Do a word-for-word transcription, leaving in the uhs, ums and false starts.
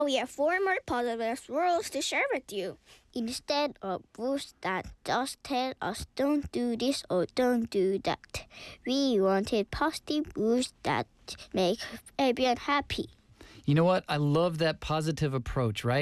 We have four more positive rules to share with you. Instead of rules that just tell us don't do this or don't do that, we wanted positive rules that make everyone happy. You know what? I love that positive approach, right?